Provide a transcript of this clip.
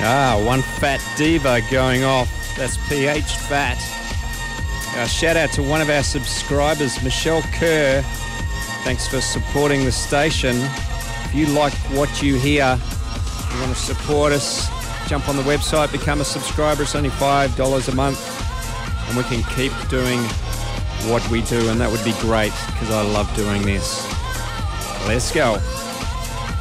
One fat diva going off. That's PH Fat. Shout out to one of our subscribers, Michelle Kerr. Thanks for supporting the station. If you like what you hear, you want to support us, jump on the website, become a subscriber. It's only $5 a month, and we can keep doing what we do, and that would be great because I love doing this. Let's go.